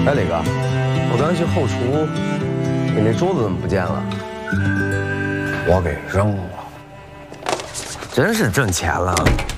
哎，磊哥，我刚去后厨，你那桌子怎么不见了？ 我给扔了。 真是挣钱了。